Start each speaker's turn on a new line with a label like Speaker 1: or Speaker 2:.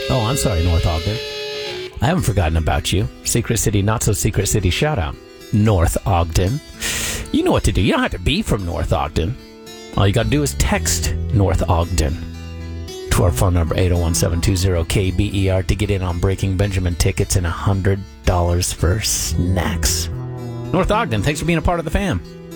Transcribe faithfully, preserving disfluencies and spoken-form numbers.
Speaker 1: Oh, I'm sorry, North Ogden. I haven't forgotten about you. Secret City, not so secret city shout out. North Ogden. You know what to do. You don't have to be from North Ogden. All you got to do is text North Ogden to our phone number eight oh one, seven two zero, K B E R to get in on Breaking Benjamin tickets and one hundred dollars for snacks. North Ogden, thanks for being a part of the fam.